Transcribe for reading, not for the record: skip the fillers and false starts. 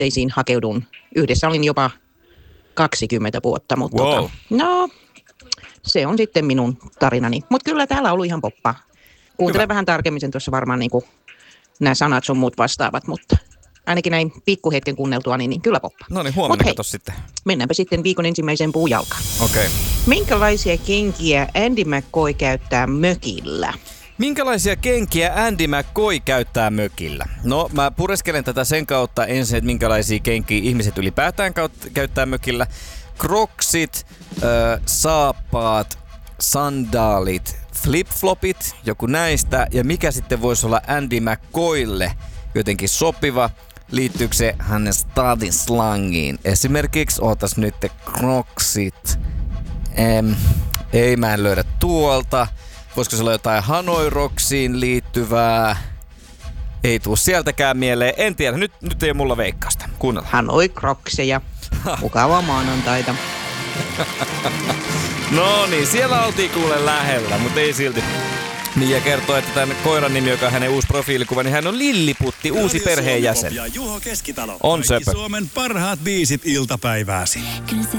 vaatteisiin hakeudun. Yhdessä olin jopa 20 vuotta, mutta Wow. no, se on sitten minun tarinani. Mutta kyllä täällä on ollut ihan poppaa. Kuuntelen vähän tarkemmin sen tuossa varmaan niin kuin nämä sanat sun muut vastaavat, mutta ainakin näin pikkuhetken kuunneltua, niin kyllä poppaa. No niin, huomenna kato sitten. Mennäänpä sitten viikon ensimmäiseen puujalkaan. Okei. Minkälaisia kenkiä Andy McCoy käyttää mökillä? Minkälaisia kenkiä Andy McCoy käyttää mökillä? No, mä pureskelen tätä sen kautta ensin, että minkälaisia kenkiä ihmiset ylipäätään käyttää mökillä. Crocsit, saappaat, sandaalit, flip-flopit, joku näistä. Ja mikä sitten voisi olla Andy McCoylle jotenkin sopiva? Liittyykö se hänen stadin slangiin? Esimerkiksi, ootas nyt crocsit. Ei, mä en löydä tuolta. Voisiko se olla jotain Hanoi Rocksiin liittyvää? Ei tuu sieltäkään mieleen. En tiedä. Nyt ei ole mulla veikkausta. Kuunnellaan. Hanoi Crocseja. Mukavaa maanantaita. No niin, siellä oltiin kuule lähellä, mutta ei silti. Mia kertoo, että tämän koiran nimi, joka on hänen uusi profiilikuva, niin hän on Lilliputti, uusi perheenjäsen. Ja Juho Keskitalo. On Kaikki söpö. Suomen parhaat biisit iltapäivääsi. Kyllä se